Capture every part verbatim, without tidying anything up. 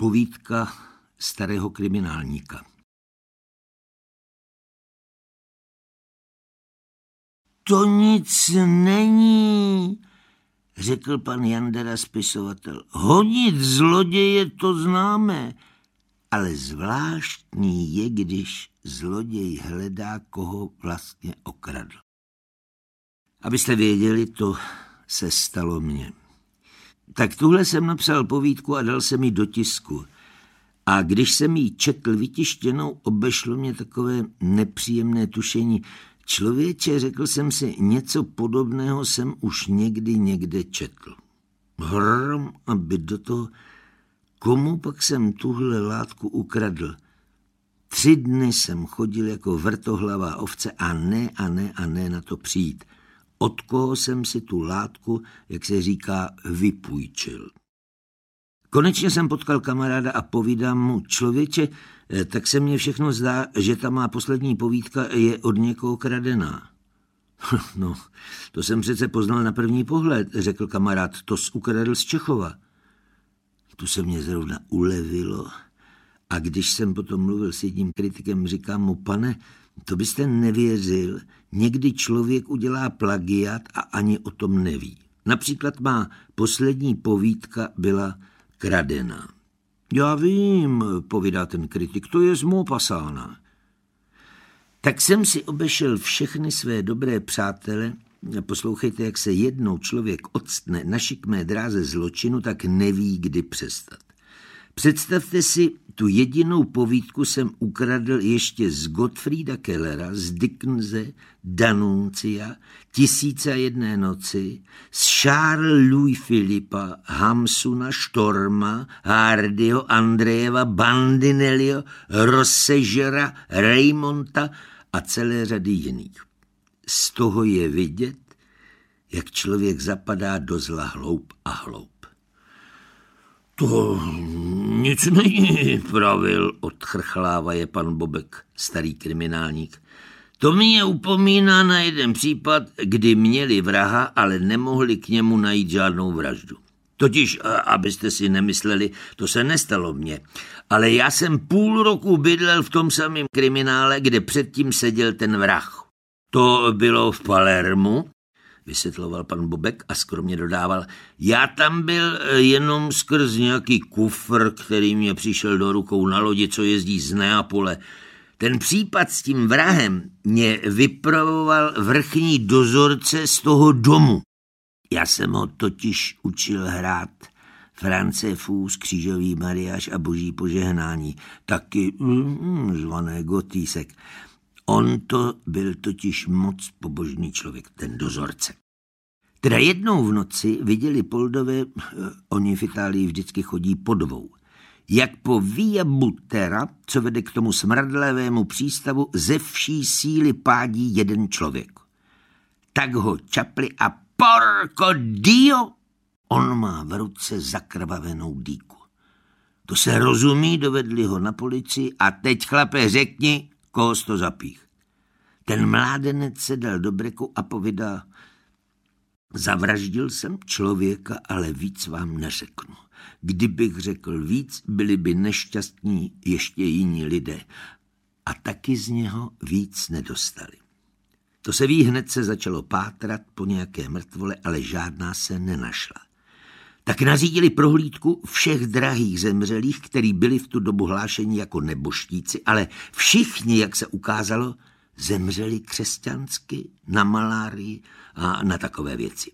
Povídka starého kriminálníka. To nic není, řekl pan Jandera spisovatel. Honit zloděje to známe, ale zvláštní je, když zloděj hledá, koho vlastně okradl. Abyste věděli, to se stalo mně. Tak tuhle jsem napsal povídku a dal jsem ji do tisku. A když jsem ji četl vytištěnou, obešlo mě takové nepříjemné tušení. Člověče, řekl jsem si, něco podobného jsem už někdy někde četl. Hrom, aby do toho, komu pak jsem tuhle látku ukradl. Tři dny jsem chodil jako vrtohlavá ovce a ne a ne a ne na to přijít. Od koho jsem si tu látku, jak se říká, vypůjčil. Konečně jsem potkal kamaráda a povídám mu, člověče, tak se mně všechno zdá, že ta má poslední povídka je od někoho kradená. No, to jsem přece poznal na první pohled, řekl kamarád, to jsi ukradl z Čechova. Tu se mě zrovna ulevilo a když jsem potom mluvil s jedním kritikem, říkám mu, pane, to byste nevěřil, někdy člověk udělá plagiat a ani o tom neví. Například má poslední povídka byla kradená. Já vím, povídá ten kritik, to je z Maupassana. Tak jsem si obešel všechny své dobré přátele. Poslouchejte, jak se jednou člověk octne na šikmé dráze zločinu, tak neví, kdy přestat. Představte si, tu jedinou povídku jsem ukradl ještě z Gottfrieda Kellera, z Dickense, Danuncia, Tisíce a jedné noci, z Charles Louis Philippa, Hamsuna, Štorma, Hardyho, Andrejeva, Bandinelliho, Rossegera, Raymonta a celé řady jiných. Z toho je vidět, jak člověk zapadá do zla hloub a hloub. To nic není, pravil, odchrchlává je pan Bobek, starý kriminálník. To mě upomíná na jeden případ, kdy měli vraha, ale nemohli k němu najít žádnou vraždu. Totiž, abyste si nemysleli, to se nestalo mně, ale já jsem půl roku bydlel v tom samém kriminále, kde předtím seděl ten vrah. To bylo v Palermu, vysvětloval pan Bobek a skromně dodával, já tam byl jenom skrz nějaký kufr, který mě přišel do rukou na lodi, co jezdí z Neapole. Ten případ s tím vrahem mě vypravoval vrchní dozorce z toho domu. Já jsem ho totiž učil hrát France Fous, Křížový mariáš a Boží požehnání, taky mm, zvané Gotýsek. On to byl totiž moc pobožný člověk, ten dozorce. Teda jednou v noci viděli Poldové, oni v Itálii vždycky chodí po dvou, jak po Via Butera, co vede k tomu smradlavému přístavu, ze vší síly pádí jeden člověk. Tak ho čapli a porco dio, on má v ruce zakrvavenou dýku. To se rozumí, dovedli ho na policii a teď, chlape, řekni, koho jsi to zapích. Ten mládenec se dal do breku a povídá, zavraždil jsem člověka, ale víc vám neřeknu. Kdybych řekl víc, byli by nešťastní ještě jiní lidé. A taky z něho víc nedostali. To se ví, hned se začalo pátrat po nějaké mrtvole, ale žádná se nenašla. Tak nařídili prohlídku všech drahých zemřelých, který byli v tu dobu hlášeni jako neboštíci, ale všichni, jak se ukázalo, zemřeli křesťansky, na malárii a na takové věci.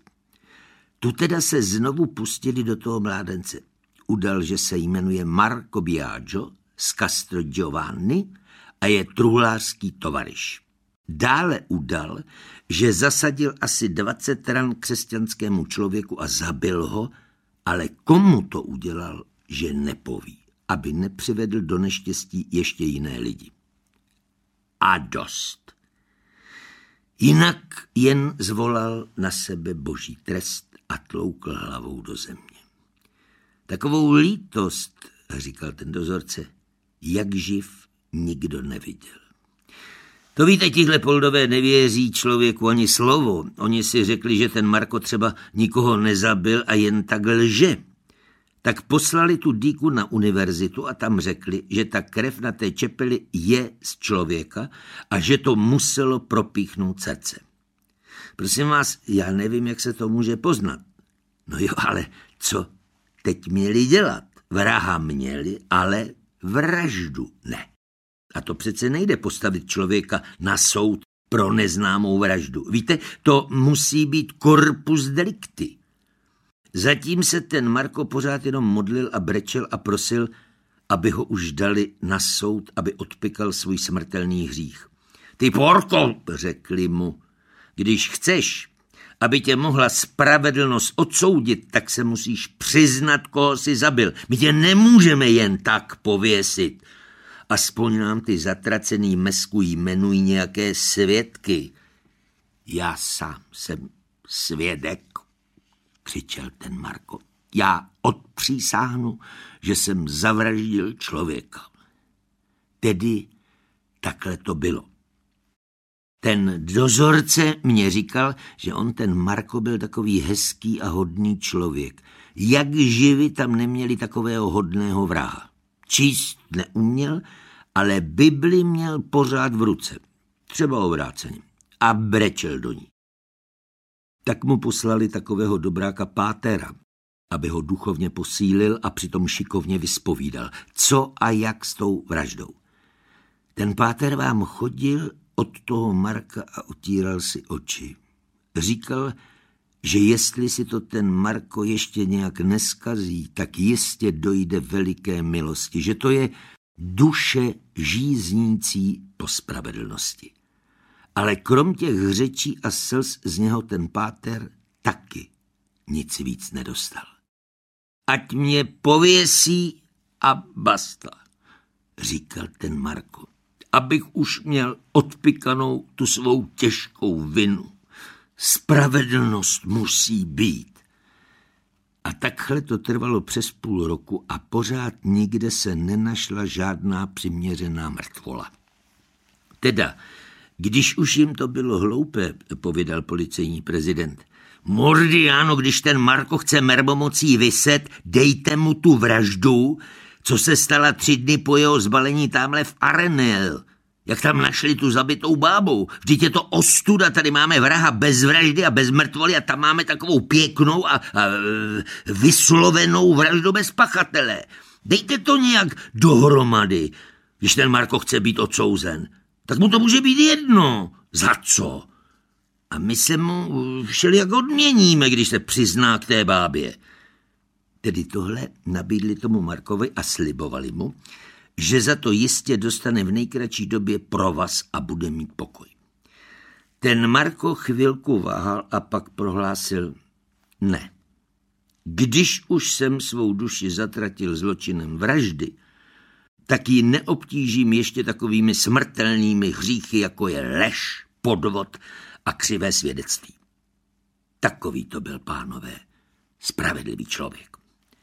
Tu teda se znovu pustili do toho mládence. Udal, že se jmenuje Marco Biagio z Castrogiovanni a je truhlářský tovaryš. Dále udal, že zasadil asi dvacet ran křesťanskému člověku a zabil ho, ale komu to udělal, že nepoví, aby nepřivedl do neštěstí ještě jiné lidi. A dost. Jinak jen zvolal na sebe boží trest a tloukl hlavou do země. Takovou lítost, říkal ten dozorce, jak živ nikdo neviděl. To víte, tihle Poldové nevěří člověku ani slovo. Oni si řekli, že ten Marko třeba nikoho nezabil a jen tak lže. Tak poslali tu dýku na univerzitu a tam řekli, že ta krev na té čepeli je z člověka a že to muselo propíchnout srdce. Prosím vás, já nevím, jak se to může poznat. No jo, ale co teď měli dělat? Vraha měli, ale vraždu ne. A to přece nejde postavit člověka na soud pro neznámou vraždu. Víte, to musí být corpus delicti. Zatím se ten Marko pořád jenom modlil a brečel a prosil, aby ho už dali na soud, aby odpykal svůj smrtelný hřích. Ty porko, řekli mu, když chceš, aby tě mohla spravedlnost odsoudit, tak se musíš přiznat, koho jsi zabil. My tě nemůžeme jen tak pověsit. Aspoň nám ty zatracený mesku jmenují nějaké svědky. Já sám jsem svědek, křičel ten Marko. Já odpřísáhnu, že jsem zavraždil člověka. Tedy takhle to bylo. Ten dozorce mě říkal, že on ten Marko byl takový hezký a hodný člověk. Jak živi tam neměli takového hodného vraha. Číst neuměl, ale Bibli měl pořád v ruce. Třeba obráceně. A brečel do ní. Tak mu poslali takového dobráka pátera, aby ho duchovně posílil a přitom šikovně vyspovídal, co a jak s tou vraždou. Ten páter vám chodil od toho Marka a otíral si oči. Říkal, že jestli si to ten Marko ještě nějak neskazí, tak jistě dojde veliké milosti, že to je duše žíznící po spravedlnosti. Ale krom těch řečí a slz z něho ten páter taky nic víc nedostal. Ať mě pověsí a basta, říkal ten Marko, abych už měl odpykanou tu svou těžkou vinu. Spravedlnost musí být. A takhle to trvalo přes půl roku a pořád nikde se nenašla žádná přiměřená mrtvola. Teda, když už jim to bylo hloupé, povědal policejní prezident, Mordiano, když ten Marko chce mermomocí vyset, dejte mu tu vraždu, co se stala tři dny po jeho zbalení tamhle v Arenel. Jak tam našli tu zabitou bábou. Vždyť je to ostuda, tady máme vraha bez vraždy a bez mrtvoly a tam máme takovou pěknou a, a vyslovenou vraždu bez pachatele. Dejte to nějak dohromady, když ten Marko chce být odsouzen. Tak mu to může být jedno. Za co? A my se mu všelijak odměníme, když se přizná k té bábě. Tedy tohle nabídli tomu Markovi a slibovali mu, že za to jistě dostane v nejkratší době provaz a bude mít pokoj. Ten Marko chvilku váhal a pak prohlásil ne. Když už jsem svou duši zatratil zločinem vraždy, tak ji neobtížím ještě takovými smrtelnými hříchy, jako je lež, podvod a křivé svědectví. Takový to byl, pánové, spravedlivý člověk.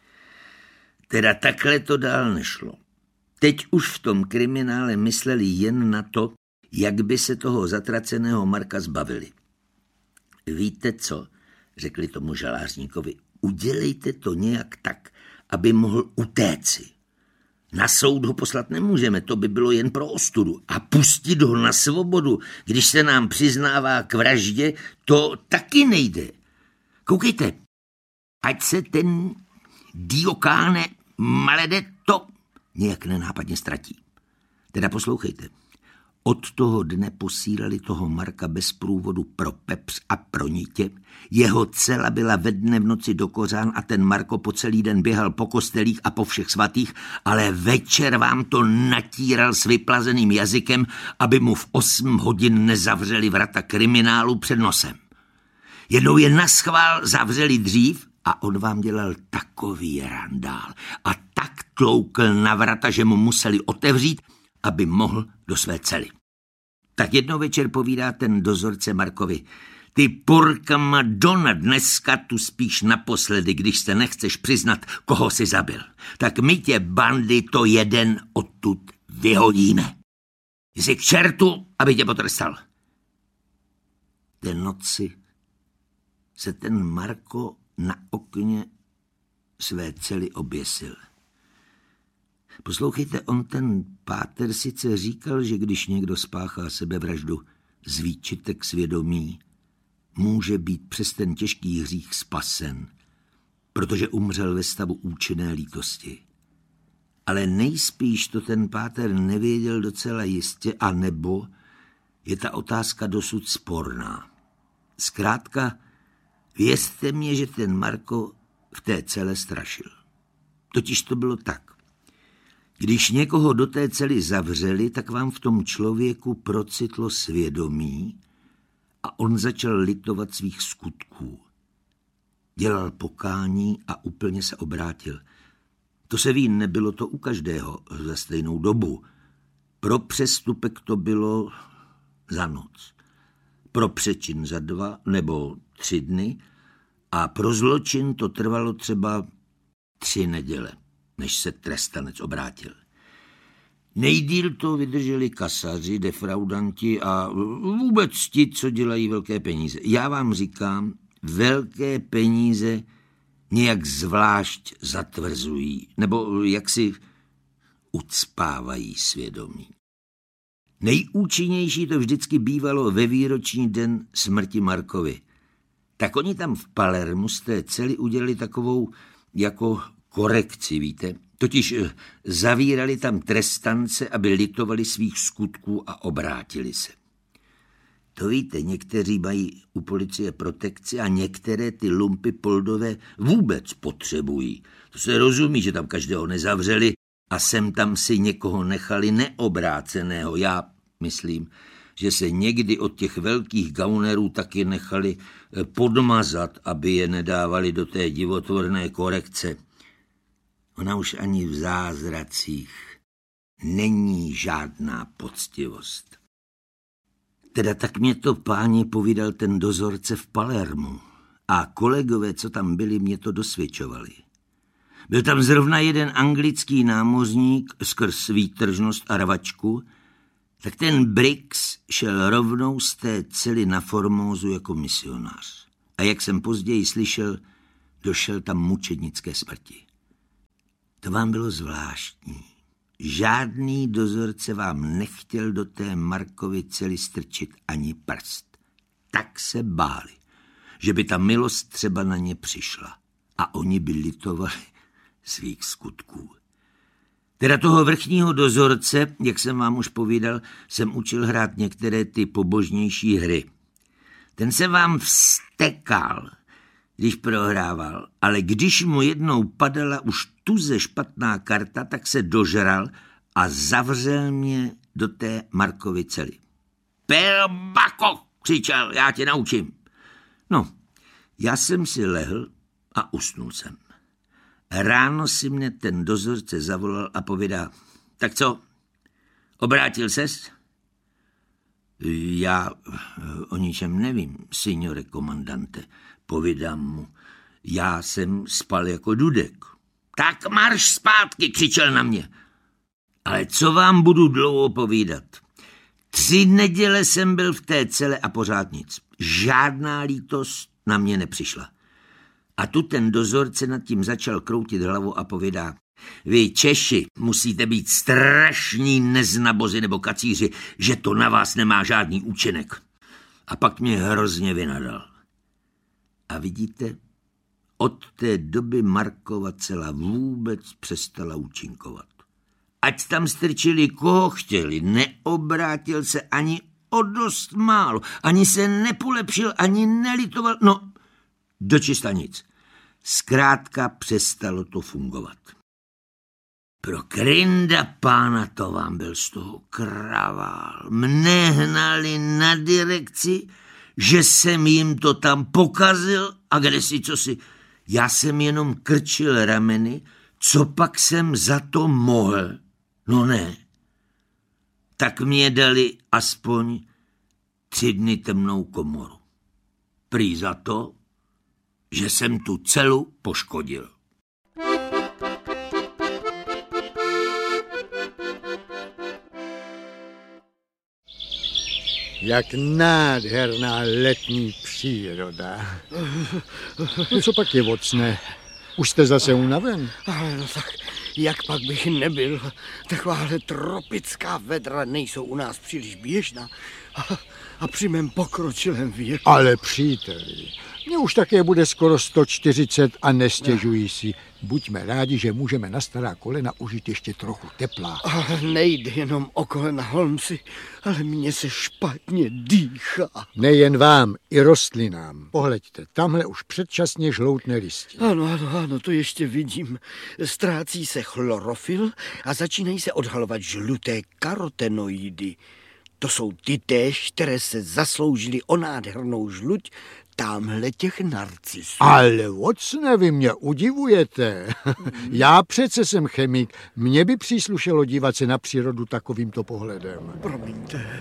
Teda takhle to dál nešlo. Teď už v tom kriminále mysleli jen na to, jak by se toho zatraceného Marka zbavili. Víte co, řekli tomu žalářníkovi, udělejte to nějak tak, aby mohl utéci. Na soud ho poslat nemůžeme, to by bylo jen pro ostudu. A pustit ho na svobodu, když se nám přiznává k vraždě, to taky nejde. Koukejte, ať se ten Diokáne Maledetto nějak nenápadně ztratí. Teda poslouchejte. Od toho dne posílali toho Marka bez průvodu pro Pepř a pro Nitě. Jeho cela byla ve dne v noci do kořán a ten Marko po celý den běhal po kostelích a po všech svatých, ale večer vám to natíral s vyplazeným jazykem, aby mu v osm hodin nezavřeli vrata kriminálu před nosem. Jednou je naschvál zavřeli dřív a on vám dělal takový randál a tak tloukl na vrata, že mu museli otevřít, aby mohl do své cely. Tak jednou večer povídá ten dozorce Markovi, ty porka Madonna, dneska tu spíš naposledy, když se nechceš přiznat, koho si zabil. Tak my tě, bandy, to jeden odtud vyhodíme. Jsi k čertu, aby tě potrestal. Té noci se ten Marko na okně své cely oběsil. Poslouchejte, on ten páter sice říkal, že když někdo spáchá sebevraždu z výčitek svědomí, může být přes ten těžký hřích spasen, protože umřel ve stavu účinné lítosti. Ale nejspíš to ten páter nevěděl docela jistě, anebo je ta otázka dosud sporná. Zkrátka, věřte mě, že ten Marko v té cele strašil. Totiž to bylo tak. Když někoho do té cely zavřeli, tak vám v tom člověku procitlo svědomí a on začal litovat svých skutků. Dělal pokání a úplně se obrátil. To se ví, nebylo to u každého za stejnou dobu. Pro přestupek to bylo za noc, pro přečin za dva nebo tři dny a pro zločin to trvalo třeba tři neděle, než se trestanec obrátil. Nejdýl to vydrželi kasaři, defraudanti a vůbec ti, co dělají velké peníze. Já vám říkám, velké peníze nějak zvlášť zatvrzují, nebo jaksi ucpávají svědomí. Nejúčinnější to vždycky bývalo ve výroční den smrti Markovy. Tak oni tam v Palermu z té cely udělali takovou jako korekci, víte? Totiž zavírali tam trestance, aby litovali svých skutků a obrátili se. To víte, někteří mají u policie protekci a některé ty lumpy poldové vůbec potřebují. To se rozumí, že tam každého nezavřeli a sem tam si někoho nechali neobráceného. Já myslím, že se někdy od těch velkých gaunerů taky nechali podmazat, aby je nedávali do té divotvorné korekce. Ona už ani v zázracích není žádná poctivost. Teda tak mě to, páni, povídal ten dozorce v Palermu a kolegové, co tam byli, mě to dosvědčovali. Byl tam zrovna jeden anglický námořník skrz výtržnost a rvačku, tak ten Briggs šel rovnou z té cely na Formózu jako misionář. A jak jsem později slyšel, došel tam mučednické smrti. To vám bylo zvláštní. Žádný dozorce vám nechtěl do té Markovy cely strčit ani prst. Tak se báli, že by ta milost třeba na ně přišla a oni by litovali svých skutků. Teda toho vrchního dozorce, jak jsem vám už povídal, jsem učil hrát některé ty pobožnější hry. Ten se vám vztekal, když prohrával, ale když mu jednou padala už tuze špatná karta, tak se dožral a zavřel mě do té Markovy cely. Pelbako, křičel, já tě naučím. No, já jsem si lehl a usnul jsem. Ráno si mě ten dozorce zavolal a povídá, tak co, obrátil ses? Já o ničem nevím, signore komandante, povídám mu. Já jsem spal jako dudek. Tak marš zpátky, křičel na mě. Ale co vám budu dlouho povídat? Tři neděle jsem byl v té cele a pořád nic. Žádná lítost na mě nepřišla. A tu ten dozorce nad tím začal kroutit hlavu a povídá, vy Češi musíte být strašní neznabozi nebo kacíři, že to na vás nemá žádný účinek. A pak mě hrozně vynadal. A vidíte, od té doby Markova cela vůbec přestala účinkovat. Ať tam strčili koho chtěli, neobrátil se ani o dost málo, ani se nepolepšil, ani nelitoval, no, dočista nic. Zkrátka přestalo to fungovat. Pro krynda pána to vám byl z toho kravál. Mne hnali na direkci, že jsem jim to tam pokazil a kdesi cosi. Já jsem jenom krčil rameny, co pak jsem za to mohl. No ne. Tak mě dali aspoň tři dny temnou komoru. Prý za to, že jsem tu celu poškodil. Jak nádherná letní příroda. No co pak je vocné? Už jste zase unaven? Ale no tak, jak pak bych nebyl? Takováhle tropická vedra nejsou u nás příliš běžná. A, a při mém pokročilém věku. Ale příteli, mně už také bude skoro sto čtyřicet a nestěžují si. Buďme rádi, že můžeme na stará kolena užít ještě trochu tepla. Ale nejde jenom o kolena, Holmesi, ale mně se špatně dýchá. Nejen vám, i rostlinám. Pohleďte, tamhle už předčasně žloutne listí. Ano, ano, ano, to ještě vidím. Ztrácí se chlorofyl a začínají se odhalovat žluté karotenoidy. To jsou ty též, které se zasloužily o nádhernou žluť tamhle těch narcisů. Ale Watsone, vy mě udivujete. Já přece jsem chemik. Mně by příslušelo dívat se na přírodu takovýmto pohledem. Promiňte.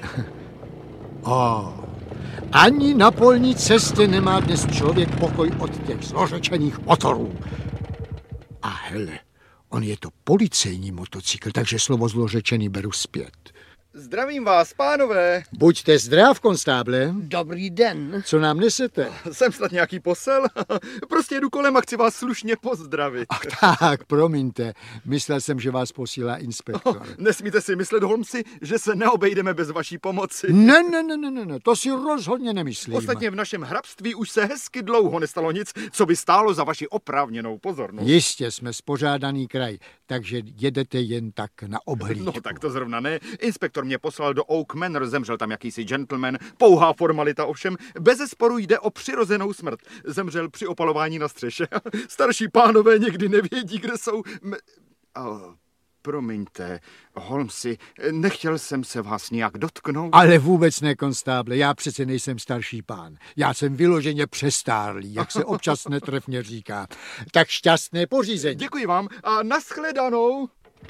Oh. Ani na polní cestě nemá dnes člověk pokoj od těch zlořečených motorů. A hele, on je to policejní motocykl, takže slovo zlořečený beru zpět. Zdravím vás, pánové. Buďte zdrav, konstáble. Dobrý den. Co nám nesete? Jsem snad nějaký posel? Prostě jedu kolem a chci vás slušně pozdravit. Ach, tak, promiňte. Myslel jsem, že vás posílá inspektor. Oh, nesmíte si myslet, Holmesi, že se neobejdeme bez vaší pomoci. Ne, ne, ne, ne, ne, to si rozhodně nemyslím. Ostatně v našem hrabství už se hezky dlouho nestalo nic, co by stálo za vaši oprávněnou pozornost. Jistě, jsme spořádaný kraj, takže jedete jen tak na obhlídku. No tak to zrovna ne. Inspektor mě poslal do Oak Manor, zemřel tam jakýsi gentleman, pouhá formalita ovšem, bezesporu jde o přirozenou smrt. Zemřel při opalování na střeše. Starší pánové někdy nevědí, kde jsou... Me... Oh, promiňte, Holmesi, nechtěl jsem se vás nějak dotknout. Ale vůbec ne, konstáble, já přece nejsem starší pán. Já jsem vyloženě přestárlý, jak se občas netrefně říká. Tak šťastné pořízení. Děkuji vám a nashledanou.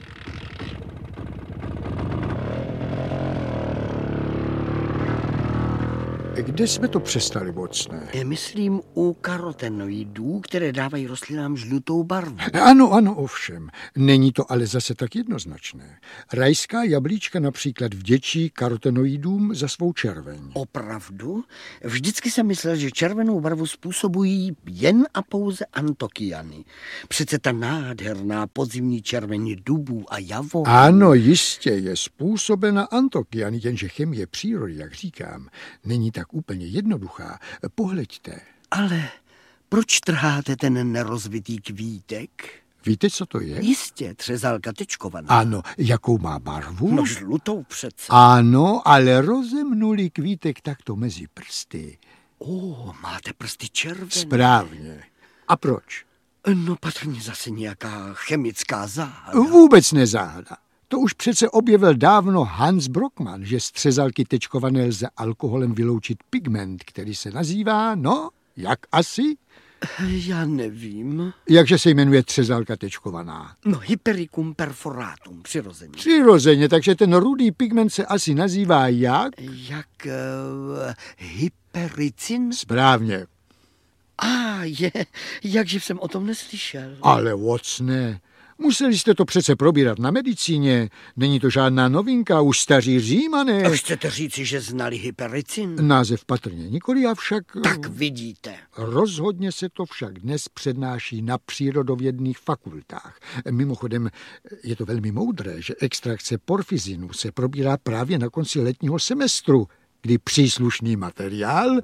Kde jsme to přestali, Watsone? Myslím u karotenoidů, které dávají rostlinám žlutou barvu. Ano, ano, ovšem. Není to ale zase tak jednoznačné. Rajská jablíčka například vděčí karotenoidům za svou červeň. Opravdu? Vždycky jsem myslel, že červenou barvu způsobují jen a pouze antokyany. Přece ta nádherná podzimní červeň dubů a javor. Ano, jistě je způsobena antokyany, jenže chemie přírody, jak říkám, není tak úplně jednoduchá. Pohleďte. Ale proč trháte ten nerozvitý kvítek? Víte, co to je? Jistě, třezálka tečkovaná. Ano, jakou má barvu? No žlutou přece. Ano, ale rozemnuli kvítek takto mezi prsty. Ó, máte prsty červené. Správně. A proč? No patrně zase nějaká chemická záhada. Vůbec nezáhada. To už přece objevil dávno Hans Brockmann, že z třezalky tečkované lze alkoholem vyloučit pigment, který se nazývá, no, jak asi? Já nevím. Jakže se jmenuje třezalka tečkovaná? No, Hypericum perforatum, přirozeně. Přirozeně, takže ten rudý pigment se asi nazývá jak? Jak uh, hypericin? Správně. A ah, je, jakže jsem o tom neslyšel. Ale Watsone, museli jste to přece probírat na medicíně. Není to žádná novinka, už staří Římané. A chcete říci, že znali hypericin? Název patrně nikoli, avšak... Tak vidíte. Rozhodně se to však dnes přednáší na přírodovědných fakultách. Mimochodem je to velmi moudré, že extrakce porfizinu se probírá právě na konci letního semestru, kdy příslušný materiál...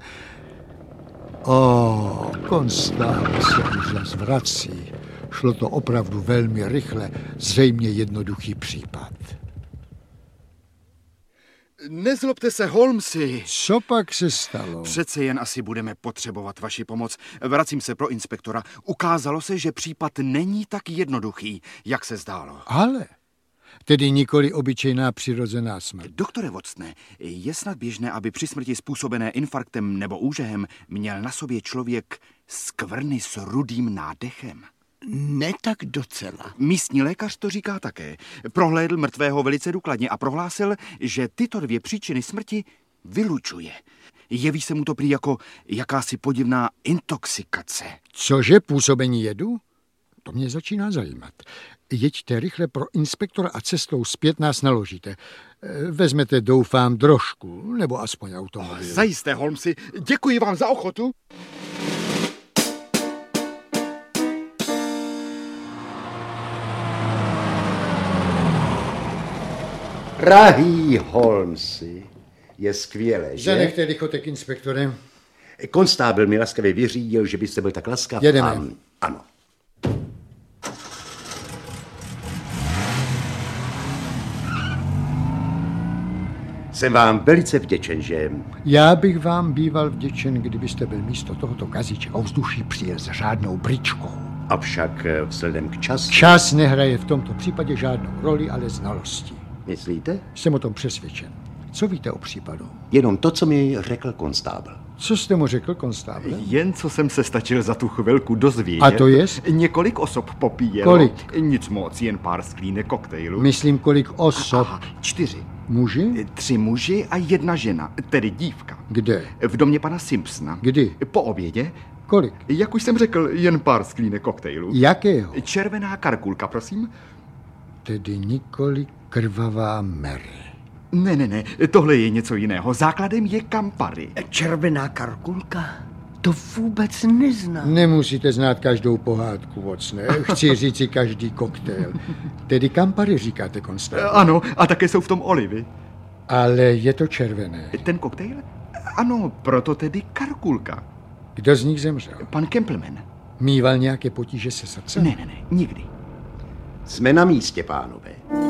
O, konstáble se už zas vrací. Šlo to opravdu velmi rychle, zřejmě jednoduchý případ. Nezlobte se, Holmesi. Co pak se stalo? Přece jen asi budeme potřebovat vaši pomoc. Vracím se pro inspektora. Ukázalo se, že případ není tak jednoduchý, jak se zdálo. Ale... Tedy nikoli obyčejná přirozená smrt. Doktore Watsone, je snad běžné, aby při smrti způsobené infarktem nebo úžehem měl na sobě člověk skvrny s rudým nádechem? Ne tak docela. Místní lékař to říká také. Prohlédl mrtvého velice důkladně a prohlásil, že tyto dvě příčiny smrti vylučuje. Jeví se mu to prý jako jakási podivná intoxikace. Cože, působení jedu? To mě začíná zajímat. Jeďte rychle pro inspektora a cestou zpět nás naložíte. Vezmete, doufám, drožku, nebo aspoň automobil. Oh, zajisté, Holmesi. Děkuji vám za ochotu. Drahý Holmesy, je skvělé, že? Zanechte lichotek, inspektore. Konstábl mi laskavě vyřídil, že byste byl tak laskav. Jedeme. A, ano. Jsem vám velice vděčen, že... Já bych vám býval vděčen, kdybyste byl místo tohoto kaziče ovzduší přijel s řádnou bričkou. Avšak vzhledem k času... Čas nehraje v tomto případě žádnou roli, ale znalosti. Myslíte? Jsem o tom přesvědčen. Co víte o případu? Jenom to, co mi řekl konstábl. Co jste mu řekl, konstáble? Jen co jsem se stačil za tu chvilku dozvědět. A to jest? Několik osob popíjelo. Kolik? Nic moc, jen pár sklínek koktejlu. Myslím, kolik osob. Aha, čtyři. Muži? Tři muži a jedna žena, tedy dívka. Kde? V domě pana Simpsona. Kdy? Po obědě. Kolik? Jak už jsem řekl, jen pár sklínek koktejlu. Jakého? Červená karkulka, prosím. Tedy nikoli krvavá Mary. Ne, ne, ne, tohle je něco jiného. Základem je Campari. Červená karkulka? To vůbec neznám. Nemusíte znát každou pohádku, Watson. Chci říci každý koktejl. Tedy Campari říkáte, konstáble. Ano, a také jsou v tom olivy. Ale je to červené. Ten koktejl? Ano, proto tedy karkulka. Kdo z nich zemřel? Pan Kempleman. Mýval nějaké potíže se srdcem? Ne, ne, ne, nikdy. Jsme na místě, pánové.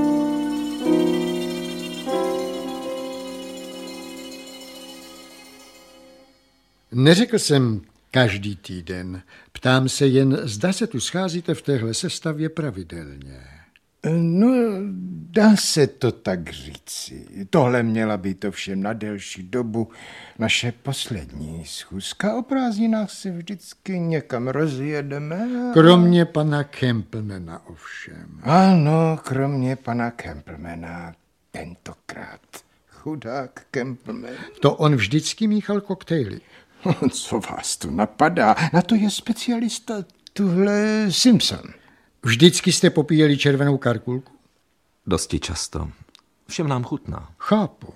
Neřekl jsem každý týden. Ptám se jen, zda se tu scházíte v téhle sestavě pravidelně. No, dá se to tak říci. Tohle měla být ovšem na delší dobu naše poslední schůzka. O prázdninách se vždycky někam rozjedeme. Kromě pana Kemplemana ovšem. Ano, kromě pana Kemplemana tentokrát. Chudák Kempleman. To on vždycky míchal koktejly. Co vás tu napadá? Na to je specialista tuhle Simpson. Vždycky jste popíjeli červenou karkulku? Dosti často. Všem nám chutná. Chápu.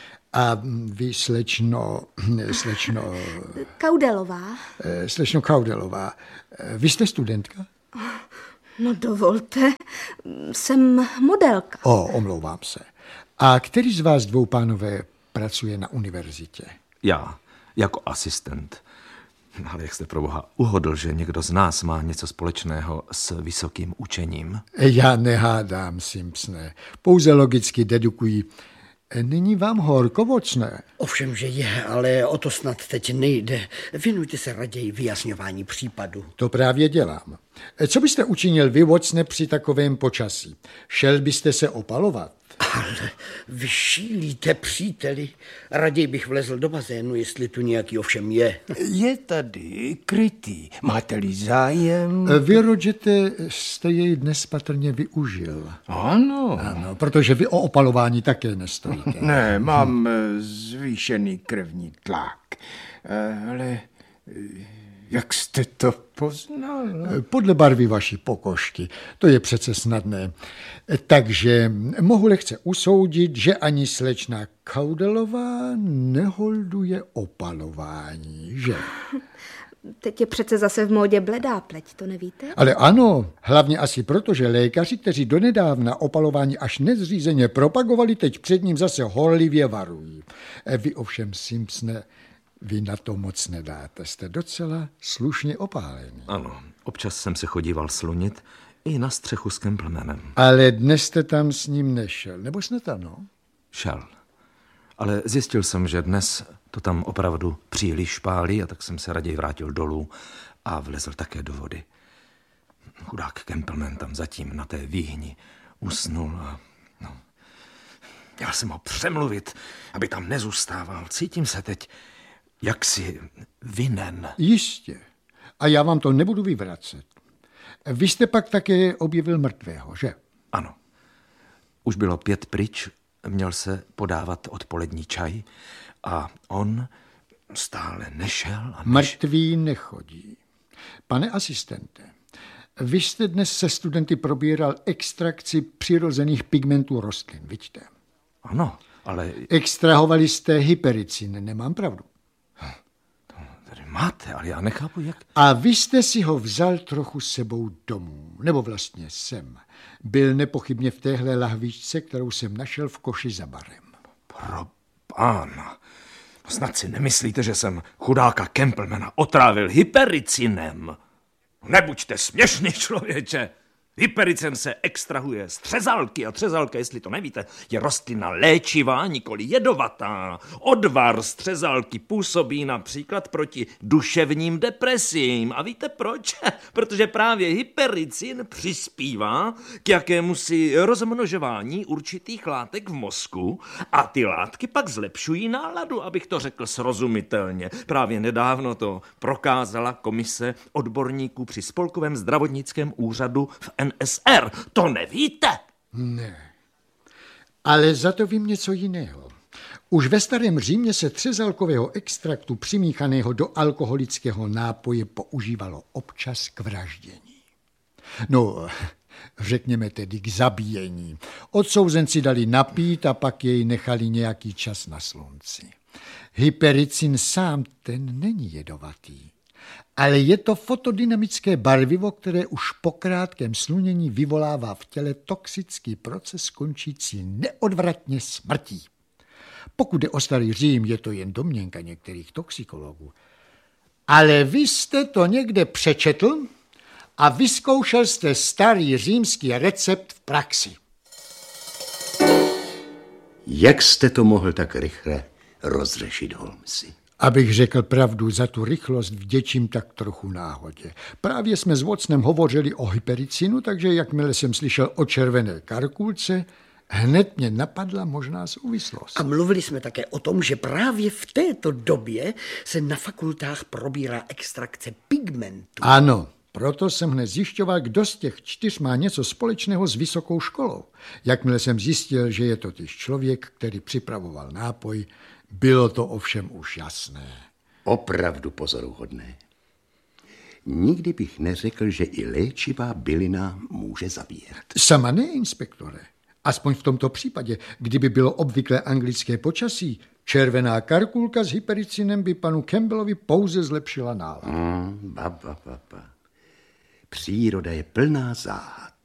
A vy, slečno... slečno... Kaudelová. Slečno Kaudelová. Vy jste studentka? No dovolte, jsem modelka. O, omlouvám se. A který z vás dvou, pánové, pracuje na univerzitě? Já, jako asistent. Ale jak jste pro boha uhodl, že někdo z nás má něco společného s vysokým učením? Já nehádám, Simpsone. Pouze logicky dedukuji. Není vám horko, Watsone? Ovšem, že je, ale o to snad teď nejde. Věnujte se raději vyjasňování případu. To právě dělám. Co byste učinil vy, Watsone, při takovém počasí? Šel byste se opalovat? Ale vy šílíte, příteli. Raději bych vlezl do bazénu, jestli tu nějaký ovšem je. Je tady krytý. Máte-li zájem? Vy, Rodgete, jste jej dnes patrně využil. Ano. Ano, protože vy o opalování také nestojíte. Ne, mám zvýšený krevní tlak. Ale jak jste to poznal? Podle barvy vaší pokožky. To je přece snadné. Takže mohu lehce usoudit, že ani slečna Kaudelová neholduje opalování, že? Teď je přece zase v módě bledá pleť, to nevíte? Ale ano, hlavně asi proto, že lékaři, kteří donedávna opalování až nezřízeně propagovali, teď před ním zase horlivě varují. Vy ovšem, Simpsone, vy na to moc nedáte. Jste docela slušně opálený. Ano, občas jsem se chodíval slunit i na střechu s Kemplemanem. Ale dnes jste tam s ním nešel, nebo snad ano? Šel. Ale zjistil jsem, že dnes to tam opravdu příliš pálí, a tak jsem se raději vrátil dolů a vlezl také do vody. Chudák Kempleman tam zatím na té výhni usnul a no, měl jsem ho přemluvit, aby tam nezůstával. Cítím se teď jaksi vinen. Jistě. A já vám to nebudu vyvracet. Vy jste pak také objevil mrtvého, že? Ano. Už bylo pět pryč, měl se podávat odpolední čaj a on stále nešel. A neš... Mrtví nechodí. Pane asistente, vy jste dnes se studenty probíral extrakci přirozených pigmentů rostlin, vidíte? Ano, ale... Extrahovali jste hypericin, nemám pravdu? Tady máte, ale já nechápu, jak... A vy jste si ho vzal trochu sebou domů, nebo vlastně sem. Byl nepochybně v téhle lahvičce, kterou jsem našel v koši za barem. Pro pána, snad si nemyslíte, že jsem chudáka Campbellmana otrávil hypericinem? Nebuďte směšný, člověče. Hypericin se extrahuje z třezalky a třezalka, jestli to nevíte, je rostlina léčivá, nikoli jedovatá. Odvar z třezalky působí například proti duševním depresím. A víte proč? Protože právě hypericin přispívá k jakémusi rozmnožování určitých látek v mozku a ty látky pak zlepšují náladu, abych to řekl srozumitelně. Právě nedávno to prokázala komise odborníků při Spolkovém zdravotnickém úřadu v N S R. To nevíte? Ne. Ale za to vím něco jiného. Už ve starém Římě se třezalkového extraktu přimíchaného do alkoholického nápoje používalo občas k vraždění. No, řekněme tedy k zabíjení. Odsouzenci dali napít a pak jej nechali nějaký čas na slunci. Hypericin sám ten není jedovatý. Ale je to fotodynamické barvivo, které už po krátkém slunění vyvolává v těle toxický proces končící neodvratně smrtí. Pokud jde o starý Řím, je to jen domněnka některých toxikologů. Ale vy jste to někde přečetl a vyzkoušel jste starý římský recept v praxi. Jak jste to mohl tak rychle rozřešit, Holmesi? Abych řekl pravdu, za tu rychlost vděčím tak trochu náhodě. Právě jsme s Watsonem hovořili o hypericinu, takže jakmile jsem slyšel o červené karkulce, hned mě napadla možná souvislost. A mluvili jsme také o tom, že právě v této době se na fakultách probírá extrakce pigmentu. Ano, proto jsem hned zjišťoval, kdo z těch čtyř má něco společného s vysokou školou. Jakmile jsem zjistil, že je totiž člověk, který připravoval nápoj, bylo to ovšem už jasné. Opravdu pozoruhodné. Nikdy bych neřekl, že i léčivá bylina může zabíjet. Sama ne, inspektore. Aspoň v tomto případě, kdyby bylo obvyklé anglické počasí, červená karkulka s hypericinem by panu Campbellovi pouze zlepšila náladu. Mm, ba, ba, ba, ba. Příroda je plná záhad.